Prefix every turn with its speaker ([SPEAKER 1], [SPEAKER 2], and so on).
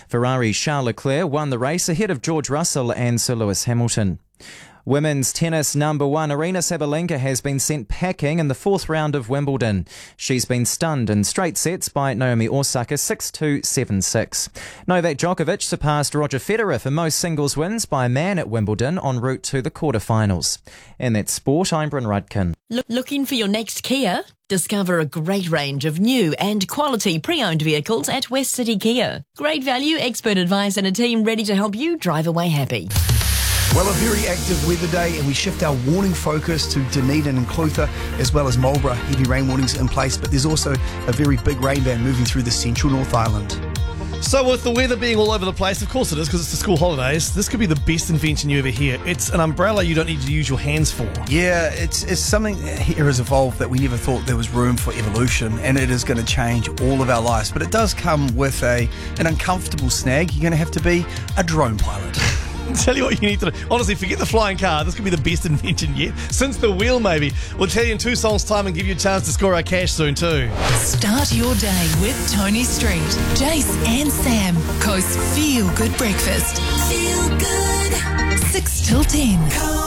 [SPEAKER 1] Ferrari's Charles Leclerc won the race ahead of George Russell and Sir Lewis Hamilton. Women's tennis number one Aryna Sabalenka has been sent packing in the fourth round of Wimbledon. She's been stunned in straight sets by Naomi Osaka 6-2, 7-6. Novak Djokovic surpassed Roger Federer for most singles wins by a man at Wimbledon en route to the quarterfinals. And that's sport. I'm Bryn Rudkin.
[SPEAKER 2] Looking for your next Kia? Discover a great range of new and quality pre-owned vehicles at West City Kia. Great value, expert advice and a team ready to help you drive away happy.
[SPEAKER 3] Well, a very active weather day, and we shift our warning focus to Dunedin and Clutha, as well as Marlborough. Heavy rain warnings in place, but there's also a very big rain band moving through the central North Island.
[SPEAKER 4] So with the weather being all over the place, of course it is, because it's the school holidays, this could be the best invention you ever hear. It's an umbrella you don't need to use your hands for.
[SPEAKER 3] Yeah, it's something here has evolved that we never thought there was room for evolution, and it is going to change all of our lives. But it does come with an uncomfortable snag. You're going to have to be a drone pilot.
[SPEAKER 4] Tell you what you need to do. Honestly, forget the flying car. This could be the best invention yet. Since the wheel, maybe. We'll tell you in 2 songs' time and give you a chance to score our cash soon, too.
[SPEAKER 5] Start your day with Tony Street, Jace and Sam. Coast Feel Good Breakfast. Feel good. 6 till 10.